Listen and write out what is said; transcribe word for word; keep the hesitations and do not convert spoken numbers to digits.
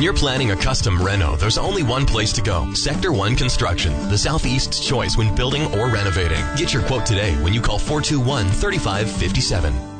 you're planning a custom reno, there's only one place to go. Sector one Construction, the Southeast's choice when building or renovating. Get your quote today when you call four two one, three five five seven.